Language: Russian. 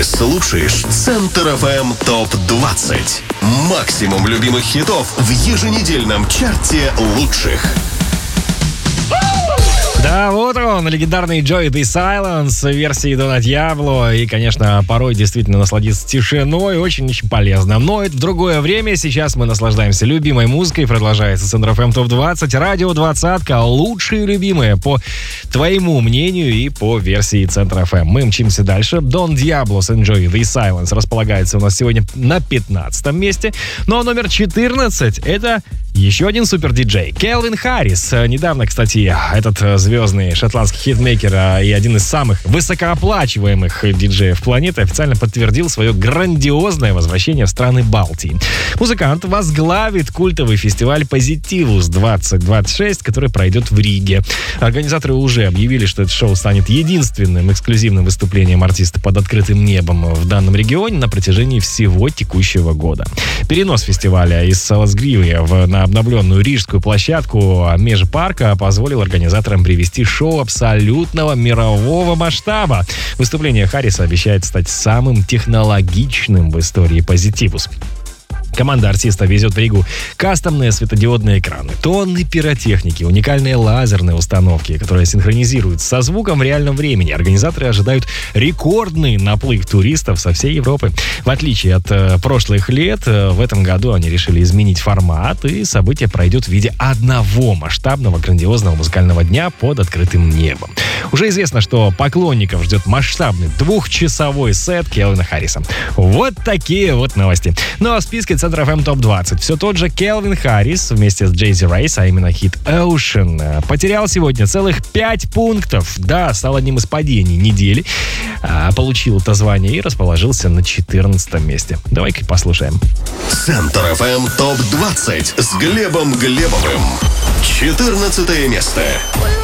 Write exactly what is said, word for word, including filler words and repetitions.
Ты слушаешь Центр эф эм топ двадцать. Максимум любимых хитов в еженедельном чарте лучших. Да, вот он, легендарный Joey The Silence в версии Дона Диабло. И, конечно, порой действительно насладиться тишиной очень-очень полезно. Но это в другое время. Сейчас мы наслаждаемся любимой музыкой. Продолжается Центр эф эм топ двадцать. Радио двадцатка. Лучшие любимые по твоему мнению и по версии Центр эф эм. Мы мчимся дальше. Don Diablo с Enjoy The Silence располагается у нас сегодня на пятнадцатом месте. Ну а номер четырнадцать — это еще один супер-диджей. Кельвин Харрис. Недавно, кстати, этот звездный шотландский хитмейкер и один из самых высокооплачиваемых диджеев планеты официально подтвердил свое грандиозное возвращение в страны Балтии. Музыкант возглавит культовый фестиваль «Позитивус двадцать двадцать шесть», который пройдет в Риге. Организаторы уже объявили, что это шоу станет единственным эксклюзивным выступлением артиста под открытым небом в данном регионе на протяжении всего текущего года. Перенос фестиваля из Саласгривы на обновленную рижскую площадку Межпарка позволил организаторам привести шоу абсолютного мирового масштаба. Выступление Харриса обещает стать самым технологичным в истории «Позитивус». Команда артиста везет в Ригу кастомные светодиодные экраны, тонны пиротехники, уникальные лазерные установки, которые синхронизируются со звуком в реальном времени. Организаторы ожидают рекордный наплыв туристов со всей Европы. В отличие от э, прошлых лет, э, в этом году они решили изменить формат, и событие пройдет в виде одного масштабного грандиозного музыкального дня под открытым небом. Уже известно, что поклонников ждет масштабный двухчасовой сет Кельвина Харриса. Вот такие вот новости. Ну а в списке Центр эф эм топ двадцать все тот же Кельвин Харрис вместе с Джейзи Рейс, а именно хит Ocean, потерял сегодня целых пять пунктов. Да, стал одним из падений недели. А, получил это звание и расположился на четырнадцатом месте. Давай-ка послушаем. Центр эф эм топ двадцать с Глебом Глебовым. четырнадцатое место.